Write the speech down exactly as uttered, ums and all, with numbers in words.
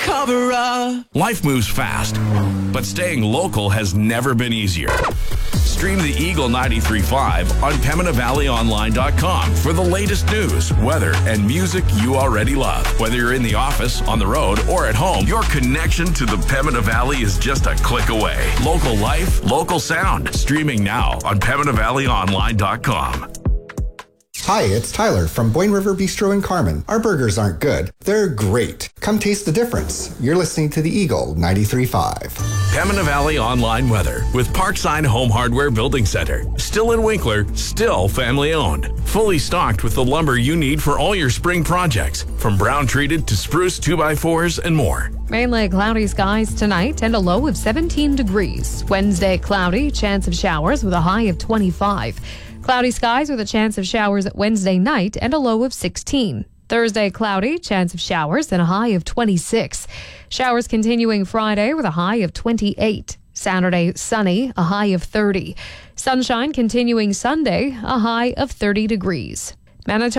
cover up. Life moves fast, but staying local has never been easier. Stream the Eagle ninety-three point five on Pembina Valley Online dot com for the latest news, weather, and music you already love. Whether you're in the office, on the road, or at home, your connection to the Pembina Valley is just a click away. Local life, local sound. Streaming now on Pembina Valley Online dot com. Hi, it's Tyler from Boyne River Bistro in Carman. Our burgers aren't good. They're great. Come taste the difference. You're listening to the Eagle ninety-three point five. Pembina Valley Online Weather with Parkside Home Hardware Building Center. Still in Winkler, still family owned. Fully stocked with the lumber you need for all your spring projects. From brown treated to spruce two by fours and more. Mainly cloudy skies tonight and a low of seventeen degrees. Wednesday, cloudy, chance of showers with a high of twenty-five. Cloudy skies with a chance of showers at Wednesday night and a low of sixteen. Thursday, cloudy, chance of showers and a high of twenty-six. Showers continuing Friday with a high of twenty-eight. Saturday, sunny, a high of thirty. Sunshine continuing Sunday, a high of thirty degrees. Manitoba